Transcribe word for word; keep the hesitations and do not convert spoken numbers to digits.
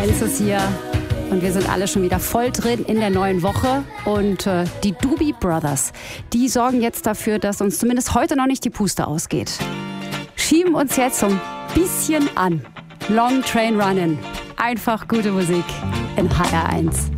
eins ist hier und wir sind alle schon wieder voll drin in der neuen Woche. Und äh, die Doobie Brothers, die sorgen jetzt dafür, dass uns zumindest heute noch nicht die Puste ausgeht. Schieben uns jetzt so ein bisschen an. Long Train Runnin'. Einfach gute Musik in H R eins.